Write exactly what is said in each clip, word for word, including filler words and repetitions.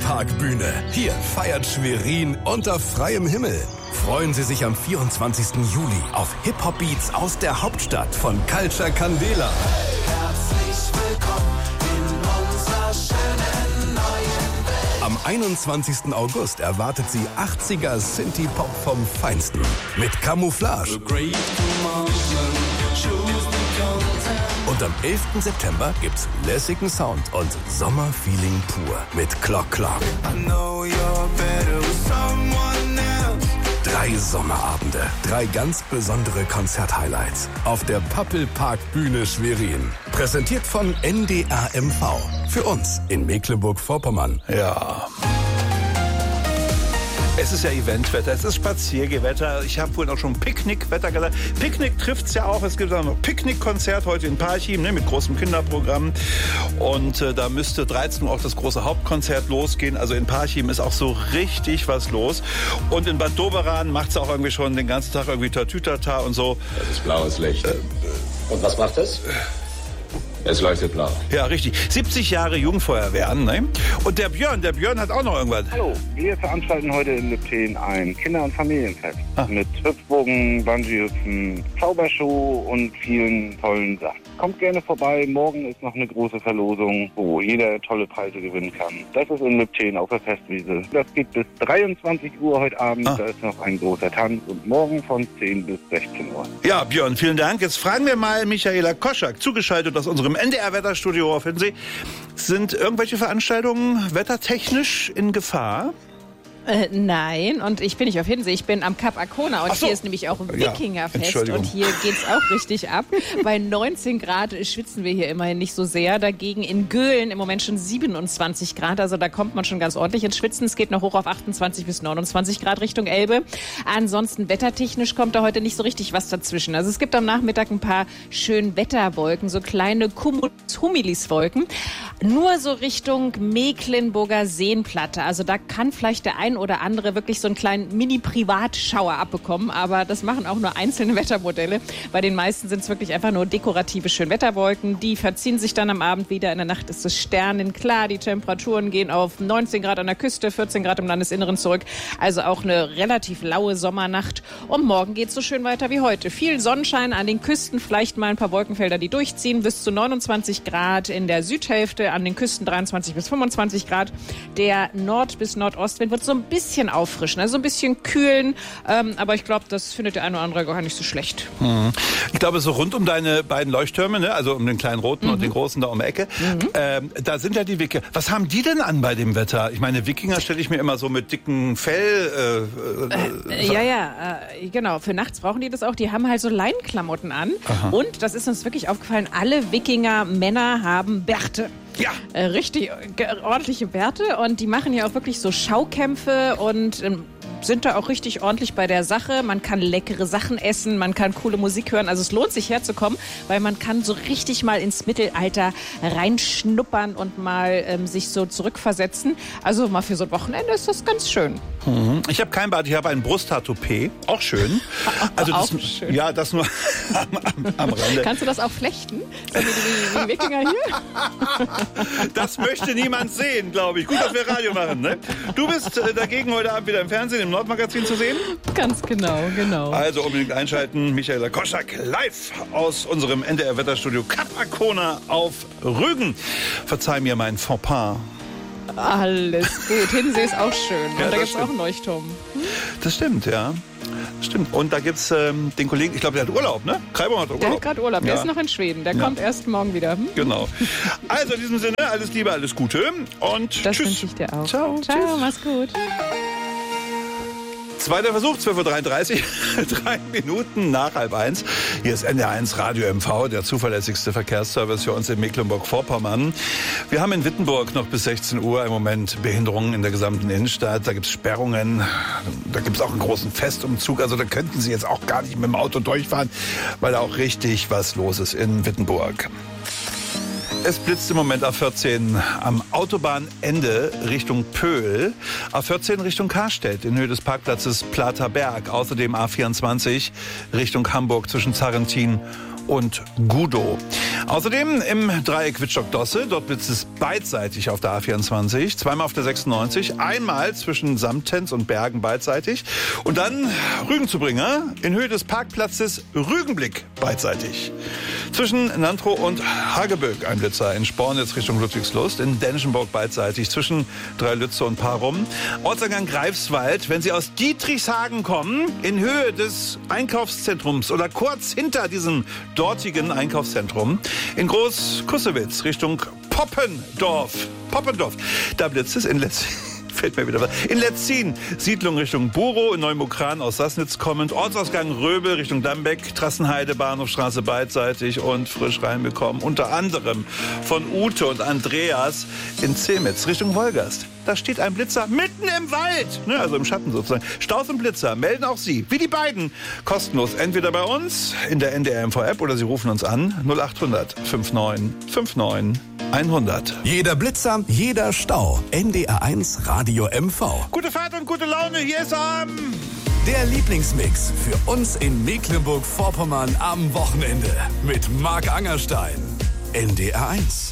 Pappelpark-Bühne. Hier feiert Schwerin unter freiem Himmel. Freuen Sie sich am vierundzwanzigsten Juli auf Hip-Hop-Beats aus der Hauptstadt von Culture Candela. Herzlich willkommen in unserer schönen neuen Welt. Am einundzwanzigsten August erwartet Sie achtziger Synthie-Pop vom Feinsten. Mit Camouflage. Und am elften September gibt's lässigen Sound und Sommerfeeling pur mit Clock Clock. Drei Sommerabende, drei ganz besondere Konzerthighlights auf der Pappelpark-Bühne Schwerin. Präsentiert von N D R M V. Für uns in Mecklenburg-Vorpommern. Ja. Es ist ja Eventwetter, es ist Spaziergewetter. Ich habe vorhin auch schon Picknickwetter gesagt. Picknick trifft's ja auch. Es gibt auch noch Picknickkonzert heute in Parchim, ne, mit großem Kinderprogramm. Und äh, da müsste dreizehn Uhr auch das große Hauptkonzert losgehen. Also in Parchim ist auch so richtig was los. Und in Bad Doberan macht's auch irgendwie schon den ganzen Tag irgendwie Tatütata und so. Das ist blaues Licht. Äh, und was macht es? Es leuchtet blau. Ja, richtig. siebzig Jahre Jugendfeuerwehr an, ne? Und der Björn, der Björn hat auch noch irgendwas. Hallo, wir veranstalten heute in Lübten ein Kinder- und Familienfest. Ah. Mit Hüpfbogen, Bungee-Hüpfen, Zaubershow und vielen tollen Sachen. Kommt gerne vorbei, morgen ist noch eine große Verlosung, wo jeder tolle Preise gewinnen kann. Das ist in Lübten auf der Festwiese. Das geht bis dreiundzwanzig Uhr heute Abend, ah. Da ist noch ein großer Tanz und morgen von zehn bis sechzehn Uhr. Ja, Björn, vielen Dank. Jetzt fragen wir mal Michaela Koschak, zugeschaltet aus unserem N D R-Wetterstudio auf Hinsee. Sind irgendwelche Veranstaltungen wettertechnisch in Gefahr? Äh, nein, und ich bin nicht auf Hinsee, ich bin am Kap Arkona und so. Hier ist nämlich auch Wikingerfest ja, und hier geht's auch richtig ab. Bei neunzehn Grad schwitzen wir hier immerhin nicht so sehr, dagegen in Göhlen im Moment schon siebenundzwanzig Grad, also da kommt man schon ganz ordentlich ins Schwitzen. Es geht noch hoch auf achtundzwanzig bis neunundzwanzig Grad Richtung Elbe. Ansonsten wettertechnisch kommt da heute nicht so richtig was dazwischen. Also es gibt am Nachmittag ein paar schön Wetterwolken, so kleine Cumulus-Humilis-Wolken, nur so Richtung Mecklenburger Seenplatte. Also da kann vielleicht der ein oder andere wirklich so einen kleinen Mini-Privatschauer abbekommen, aber das machen auch nur einzelne Wettermodelle. Bei den meisten sind es wirklich einfach nur dekorative Schönwetterwolken. Die verziehen sich dann am Abend wieder. In der Nacht ist es sternenklar. Die Temperaturen gehen auf neunzehn Grad an der Küste, vierzehn Grad im Landesinneren zurück. Also auch eine relativ laue Sommernacht. Und morgen geht es so schön weiter wie heute. Viel Sonnenschein an den Küsten, vielleicht mal ein paar Wolkenfelder, die durchziehen. Bis zu neunundzwanzig Grad in der Südhälfte, an den Küsten dreiundzwanzig bis fünfundzwanzig Grad. Der Nord- bis Nordostwind wird so ein bisschen auffrischen, also ein bisschen kühlen, ähm, aber ich glaube, das findet der eine oder andere gar nicht so schlecht. Mhm. Ich glaube, so rund um deine beiden Leuchttürme, ne? Also um den kleinen roten mhm. und den großen da um die Ecke, mhm. ähm, da sind ja die Wikinger. Was haben die denn an bei dem Wetter? Ich meine, Wikinger stelle ich mir immer so mit dicken Fell. Äh, äh, ja, ja, äh, genau. Für nachts brauchen die das auch. Die haben halt so Leinenklamotten an. Aha. Und, das ist uns wirklich aufgefallen, alle Wikinger-Männer haben Bärte. Ja. Äh, richtig äh, ordentliche Bärte und die machen ja auch wirklich so Schaukämpfe und ähm, sind da auch richtig ordentlich bei der Sache. Man kann leckere Sachen essen, man kann coole Musik hören. Also es lohnt sich herzukommen, weil man kann so richtig mal ins Mittelalter reinschnuppern und mal ähm, sich so zurückversetzen. Also mal für so ein Wochenende ist das ganz schön. Mhm. Ich habe kein Bart, ich habe ein Brusthaar-Toupet. Auch schön. Also das, auch schön. Ja, das nur am, am, am Rande. Kannst du das auch flechten? So wie die, die Wikinger hier? Das möchte niemand sehen, glaube ich. Gut, dass wir Radio machen, ne? Du bist äh, dagegen heute Abend wieder im Fernsehen, im Nordmagazin zu sehen? Ganz genau, genau. Also unbedingt einschalten. Michaela Koschak live aus unserem N D R-Wetterstudio Kap Arkona auf Rügen. Verzeih mir mein Fauxpas. Alles gut. Hinsee ist auch schön. Und Ja, da gibt es stimmt. auch einen Leuchtturm. Das stimmt, ja. Stimmt. Und da gibt's ähm, den Kollegen, ich glaube, der hat Urlaub, ne? Kreibaum hat Urlaub. Der hat gerade Urlaub. Der Ja. ist noch in Schweden. Der Ja. kommt erst morgen wieder. Hm? Genau. Also in diesem Sinne, alles Liebe, alles Gute und Das tschüss. wünsche ich dir auch. Ciao. Ciao, Tschüss. mach's gut. Zweiter Versuch, zwölf Uhr dreiunddreißig, drei Minuten nach halb eins. Hier ist N D R eins Radio M V, der zuverlässigste Verkehrsservice für uns in Mecklenburg-Vorpommern. Wir haben in Wittenburg noch bis sechzehn Uhr im Moment Behinderungen in der gesamten Innenstadt. Da gibt's Sperrungen, da gibt's auch einen großen Festumzug. Also da könnten Sie jetzt auch gar nicht mit dem Auto durchfahren, weil da auch richtig was los ist in Wittenburg. Es blitzt im Moment A vierzehn am Autobahnende Richtung Pöhl, A vierzehn Richtung Karstedt in Höhe des Parkplatzes Plater Berg, außerdem A vierundzwanzig Richtung Hamburg zwischen Zarrentin und Gudow. Außerdem im Dreieck Wittstock-Dosse, dort blitzt es beidseitig auf der A vierundzwanzig, zweimal auf der sechsundneunzig, einmal zwischen Samtens und Bergen beidseitig und dann Rügenzubringer in Höhe des Parkplatzes Rügenblick beidseitig. Zwischen Nantrow und Hageböck ein Blitzer, in Spornitz Richtung Ludwigslust, in Dänschenburg beidseitig, zwischen Dreilütze und Parum. Ortseingang Greifswald, wenn Sie aus Dietrichshagen kommen, in Höhe des Einkaufszentrums oder kurz hinter diesem dortigen Einkaufszentrum, in Groß-Kussewitz Richtung Poppendorf. Poppendorf, da blitzt es in Letz... Fällt mir wieder was. In Letzin, Siedlung Richtung Burow, in Neumokran aus Sassnitz kommend, Ortsausgang Röbel Richtung Dambeck, Trassenheide, Bahnhofstraße beidseitig und frisch reingekommen, unter anderem von Ute und Andreas in Zemitz Richtung Wolgast. Da steht ein Blitzer mitten im Wald, ne, also im Schatten sozusagen. Staus und Blitzer melden auch Sie, wie die beiden, kostenlos entweder bei uns in der N D R M V-App oder Sie rufen uns an null acht hundert neunundfünfzig neunundfünfzig hundert. Jeder Blitzer, jeder Stau. N D R eins Radio M V. Gute Fahrt und gute Laune, hier ist er. Der Lieblingsmix für uns in Mecklenburg-Vorpommern am Wochenende mit Marc Angerstein. N D R eins.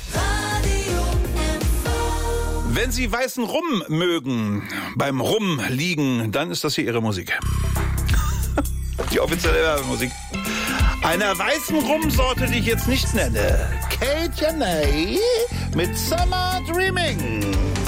Wenn Sie weißen Rum mögen, beim Rumliegen, dann ist das hier Ihre Musik. Die offizielle Werbemusik. Einer weißen Rumsorte, die ich jetzt nicht nenne. Kate Janay mit Summer Dreaming.